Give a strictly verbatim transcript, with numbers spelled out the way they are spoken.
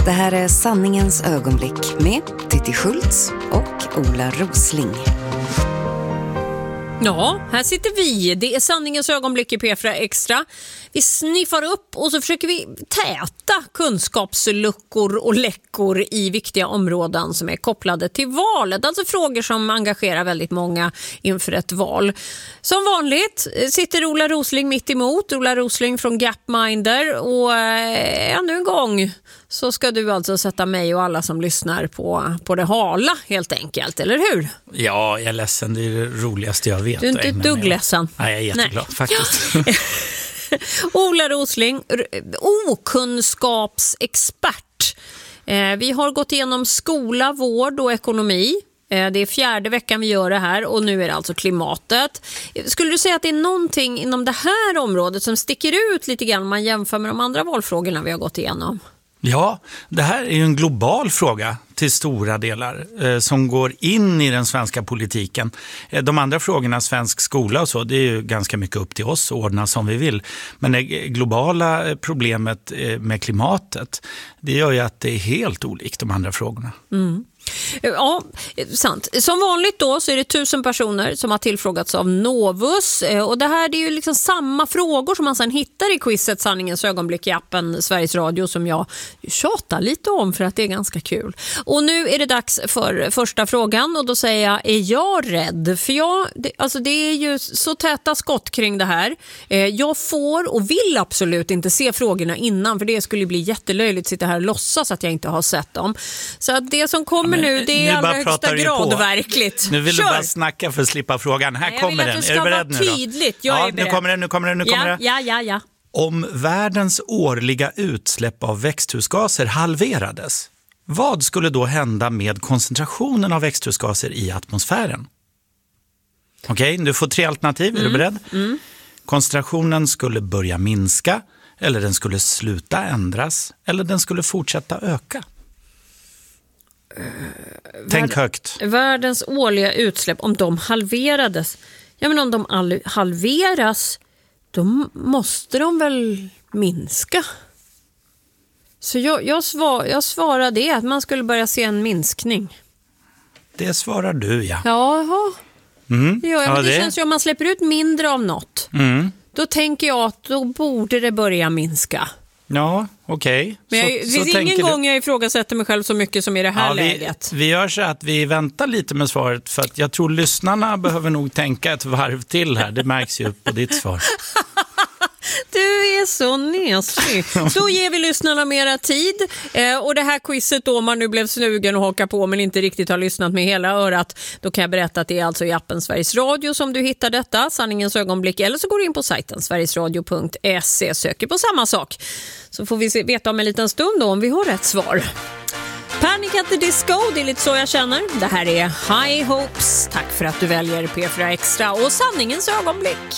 Det här är Sanningens ögonblick med Titti Schultz och Ola Rosling. Ja, här sitter vi. Det är Sanningens ögonblick i P fyra Extra. Vi sniffar upp och så försöker vi täta kunskapsluckor och läckor i viktiga områden som är kopplade till valet. Alltså frågor som engagerar väldigt många inför ett val. Som vanligt sitter Ola Rosling mitt emot. Ola Rosling från Gapminder. Och äh, ännu en gång så ska du alltså sätta mig och alla som lyssnar på, på det hala helt enkelt, eller hur? Ja, jag är ledsen. Det är det roligaste jag vet. Du är inte ett dugg ledsen. Nej, jag är jätteglad Nej. faktiskt. Ola Rosling, okunskapsexpert. Eh, vi har gått igenom skola, vård och ekonomi. Eh, det är fjärde veckan vi gör det här och nu är det alltså klimatet. Skulle du säga att det är någonting inom det här området som sticker ut lite grann om man jämför med de andra valfrågorna vi har gått igenom? Ja, det här är ju en global fråga till stora delar eh, som går in i den svenska politiken. Eh, de andra frågorna, svensk skola och så, det är ju ganska mycket upp till oss att ordna som vi vill. Men det globala problemet eh, med klimatet, det gör ju att det är helt olikt de andra frågorna. Mm. Ja, sant. Som vanligt då så är det tusen personer som har tillfrågats av Novus och det här det är ju liksom samma frågor som man sedan hittar i quizet Sanningens ögonblick i appen Sveriges Radio som jag tjatar lite om för att det är ganska kul. Och nu är det dags för första frågan och då säger jag, är jag rädd? För jag, det, alltså det är ju så täta skott kring det här. Jag får och vill absolut inte se frågorna innan för det skulle bli jättelöjligt att sitta här och låtsas att jag inte har sett dem. Så att det som kommer nu, det är i allra högsta grad verkligt. Nu vill Kör. du bara snacka för att slippa frågan. Här Nej, kommer den. Är du beredd nu då? Tydligt. Jag ja, är beredd. Nu kommer den, nu kommer den, nu kommer ja, den. Ja, ja, ja. Om världens årliga utsläpp av växthusgaser halverades, vad skulle då hända med koncentrationen av växthusgaser i atmosfären? Okej, okay, du får tre alternativ. Mm. Är du beredd? Mm. Koncentrationen skulle börja minska, eller den skulle sluta ändras, eller den skulle fortsätta öka. Tänk Värld, högt. Världens årliga utsläpp, om de halverades. Ja, men om de all, halveras, då måste de väl minska. Så jag, jag, svar, jag svarar det, att man skulle börja se en minskning. Det svarar du, ja. Jaha. Mm. Ja, men ja, det, det känns ju om man släpper ut mindre av något. Mm. Då tänker jag att då borde det börja minska. Ja, okej. Okay. Men jag, det finns ingen gång du... jag ifrågasätter mig själv så mycket som i det här ja, läget. Vi, vi gör så att vi väntar lite med svaret för att jag tror lyssnarna behöver nog tänka ett varv till här. Det märks ju på ditt svar. Du är så nesig. Då ger vi lyssnarna mera tid. Eh, och det här quizet då, om man nu blev snugen och haka på men inte riktigt har lyssnat med hela örat, då kan jag berätta att det är alltså i appen Sveriges Radio som du hittar detta, Sanningens ögonblick, eller så går du in på sajten sverigesradio punkt se, söker på samma sak. Så får vi se, veta om en liten stund då om vi har rätt svar. Panic at the Disco, det är lite så jag känner. Det här är High Hopes. Tack för att du väljer P fyra Extra och Sanningens ögonblick.